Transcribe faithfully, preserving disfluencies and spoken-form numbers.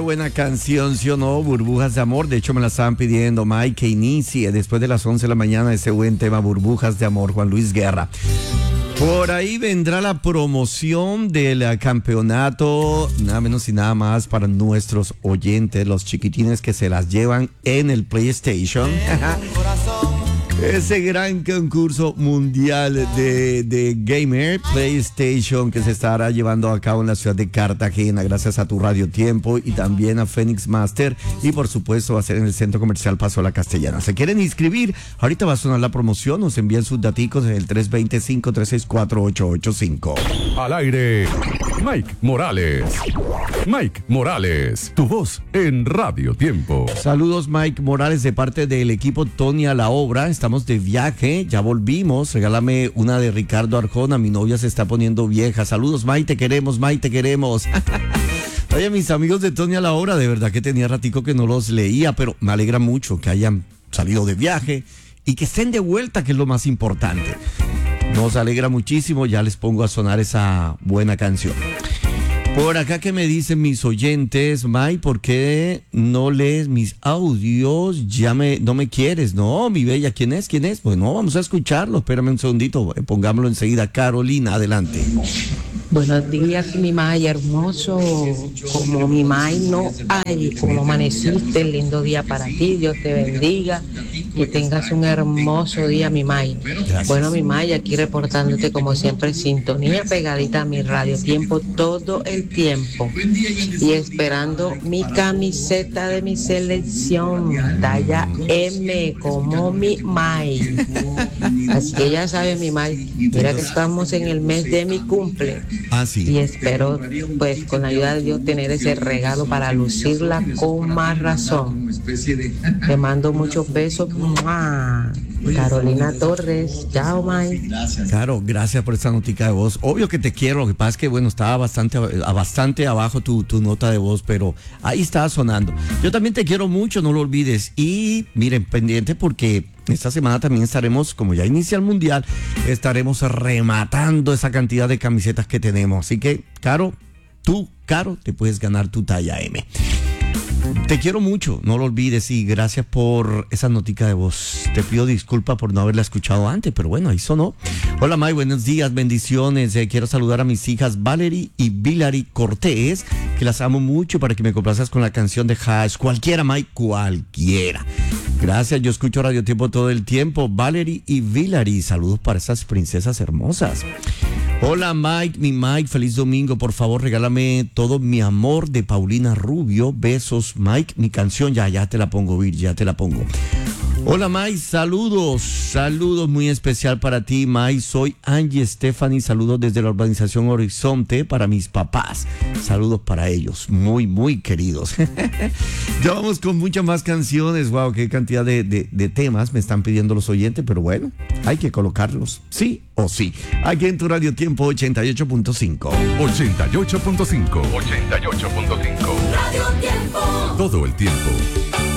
buena canción, ¿sí o no? Burbujas de amor. De hecho, me la estaban pidiendo, Mike, que inicie después de las once de la mañana ese buen tema, Burbujas de amor, Juan Luis Guerra. Por ahí vendrá la promoción del campeonato, nada menos y nada más para nuestros oyentes, los chiquitines que se las llevan en el PlayStation. Ese gran concurso mundial de, de Gamer PlayStation que se estará llevando a cabo en la ciudad de Cartagena gracias a tu Radio Tiempo y también a Phoenix Master, y por supuesto va a ser en el Centro Comercial Paso a la Castellana. ¿Se quieren inscribir? Ahorita va a sonar la promoción, nos envían sus daticos en el tres dos cero, cinco tres seis cuatro, ocho ocho cinco. Al aire, Mike Morales. Mike Morales, tu voz en Radio Tiempo. Saludos, Mike Morales, de parte del equipo Tony a la obra. Estamos de viaje, ya volvimos. Regálame una de Ricardo Arjona, mi novia se está poniendo vieja. Saludos, Mike, te queremos, Mike, te queremos. Oye, mis amigos de Tony a la obra, de verdad que tenía ratico que no los leía, pero me alegra mucho que hayan salido de viaje y que estén de vuelta, que es lo más importante. Nos alegra muchísimo, ya les pongo a sonar esa buena canción. Por acá que me dicen mis oyentes, Mike, ¿por qué no lees mis audios? Ya me, no me quieres. No, mi bella, ¿quién es? ¿Quién es? Pues no, vamos a escucharlo. Espérame un segundito, pongámoslo enseguida. Carolina, adelante. Buenos días, mi May, hermoso. Como mi May no hay, como amaneciste, lindo día para ti. Dios te bendiga. Que tengas un hermoso día, mi May. Gracias. Bueno, mi May, aquí reportándote como siempre, sintonía pegadita a mi Radio Tiempo todo el tiempo. Y esperando mi camiseta de mi selección, talla M, como mi May. Así que ya sabes, mi May, mira que estamos en el mes de mi cumple. Ah, sí. Y espero, pues, con la ayuda de Dios, tener ese regalo para lucirla con más razón. Te mando muchos besos. ¡Mua! Carolina Torres, chao, May. Claro, gracias por esta notica de voz. Obvio que te quiero, lo que pasa es que, bueno, estaba bastante, a bastante abajo tu, tu nota de voz, pero ahí estaba sonando. Yo también te quiero mucho, no lo olvides. Y miren, pendiente porque esta semana también estaremos, como ya inicia el Mundial, estaremos rematando esa cantidad de camisetas que tenemos. Así que, Caro, tú, Caro, te puedes ganar tu talla M. Te quiero mucho, no lo olvides, y gracias por esa notica de voz. Te pido disculpas por no haberla escuchado antes, pero bueno, ahí sonó. Hola, May, buenos días, bendiciones. Eh, quiero saludar a mis hijas Valerie y Vilary Cortés, que las amo mucho, para que me complazcas con la canción de Hash. Cualquiera, May, cualquiera. Gracias, yo escucho Radio Tiempo todo el tiempo. Valerie y Vilary, saludos para esas princesas hermosas. Hola, Mike, mi Mike, feliz domingo. Por favor, regálame todo mi amor de Paulina Rubio. Besos, Mike. Mi canción, ya, ya te la pongo, Vir, ya te la pongo. Hola, Mike, saludos, saludos muy especial para ti, Mike. Soy Angie Stephanie, saludos desde la urbanización Horizonte para mis papás. Saludos para ellos, muy, muy queridos. Ya vamos con muchas más canciones. Wow, qué cantidad de, de, de temas me están pidiendo los oyentes, pero bueno, hay que colocarlos, sí o sí. Aquí en tu Radio Tiempo ochenta y ocho punto cinco. ochenta y ocho punto cinco. ochenta y ocho punto cinco. Radio Tiempo. Todo el tiempo.